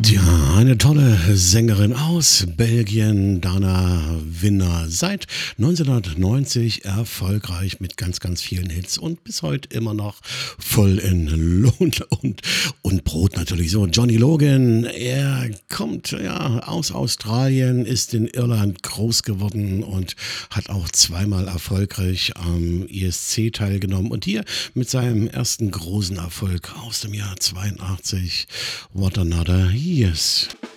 Ja, eine tolle Sängerin aus Belgien, Dana Winner, seit 1990 erfolgreich mit ganz, ganz vielen Hits und bis heute immer noch voll in Lohn und Brot natürlich. So, Johnny Logan, er kommt ja aus Australien, ist in Irland groß geworden und hat auch zweimal erfolgreich am ESC teilgenommen und hier mit seinem ersten großen Erfolg aus dem Jahr 82, What Another Years.